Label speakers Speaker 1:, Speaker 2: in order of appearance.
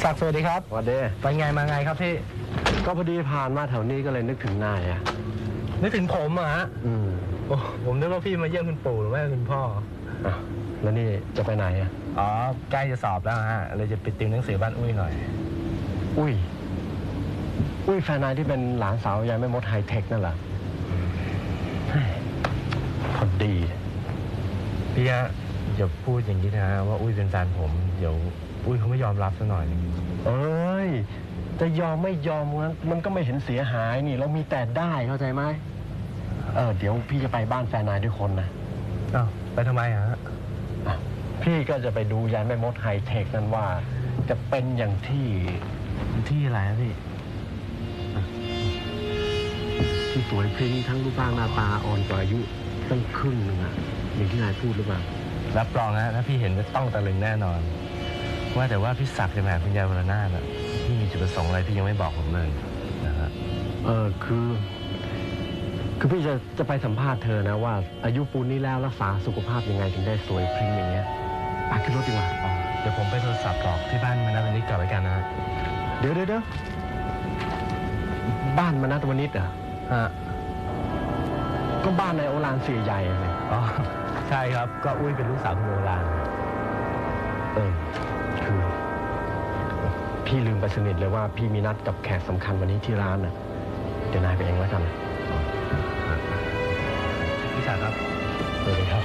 Speaker 1: พี่ศักดิ์สวัสดีครับ
Speaker 2: สวัสดี
Speaker 1: ไปไงมาไงครับพี่
Speaker 2: ก็พอดีผ่านมาแถวนี้ก็เลยนึกถึงนายอ่ะ
Speaker 1: นึกถึงผมอะฮะโอ้ผมนึกว่าพี่มาเยี่ยมคุณปู่หรือว่าคุณพ่อ
Speaker 2: แล้วนี่จะไปไหนอ่ะ
Speaker 1: อ๋อใกล้จะสอบแล้วฮะเลยจะไปติวหนังสือบ้านอุ้ยหน่อย
Speaker 2: อุ้ยแฟนนายที่เป็นหลานสาวยายแม่มดไฮเทคนั่นแหละพอดี
Speaker 1: พี่ฮะอย่าพูดอย่างนี้นะว่าอุ้ยเป็นแฟนผมเดี๋ยวอุ้ยเขาไม่ยอมรับซะหน่อย
Speaker 2: เอ้ยจะยอมไม่ยอมมันก็ไม่เห็นเสียหายนี่เรามีแต่ได้เข้าใจไหมเดี๋ยวพี่จะไปบ้านแฟนนายด้วยคนนะ
Speaker 1: ไปทำไมฮะ
Speaker 2: พี่ก็จะไปดูยายแม่มดไฮเทคนั่นว่าจะเป็นอย่างที่อะไรนะพี่ที่สวยพริ้งทั้งรูปร่างหน้าตาอ่อนกว่าอายุตั้งครึ่งหนึ่งอะอย่างที่นายพูดหรือเปล่า
Speaker 1: รับรองนะถ้าพี่เห็นจะต้องตะลึงแน่นอนว่าแต่ว่าพี่ศักดิ์จะมาคุณยายวรนาถน่ะพี่มีจุดประสงค์อะไรพี่ยังไม่บอกผมเลยนะฮะ
Speaker 2: คือพี่จะไปสัมภาษณ์เธอนะว่าอายุปูนนี้แล้วรักษาสุขภาพยังไงถึงได้สวยพริ้งอย่างเงี้ยไปขึ้นรถดีกว่า
Speaker 1: เดี๋ยวผมไปโทรศัพท์บอกที่บ้านมานะวันนี้กลับไปกันนะ
Speaker 2: เดี๋ยวบ้านมานะวันนี้เหรอก็บ้านในโอรานเสียใหญ่เลย
Speaker 1: ใช่ครับก็อุ้ยเป็นลูกสาวคุณโอราน
Speaker 2: คือพี่ลืมไปสนิทเลยว่าพี่มีนัดกับแขกสำคัญวันนี้ที่ร้านนะเดี๋ยวนายไปเองแล้วกัน
Speaker 1: พี่ศักดิ์ครับ
Speaker 2: สวัสดีครับ